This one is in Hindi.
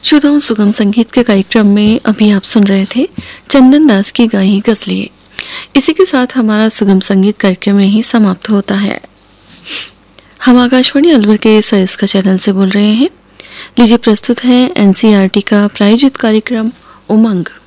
श्रोताओं, सुगम संगीत के कार्यक्रम में अभी आप सुन रहे थे चंदन दास की गाई गजलें। इसी के साथ हमारा सुगम संगीत कार्यक्रम यही समाप्त होता है। हम आकाशवाणी अलवर के सरिस्का चैनल से बोल रहे हैं। लीजिए प्रस्तुत है एनसीईआरटी का प्रायोजित कार्यक्रम उमंग।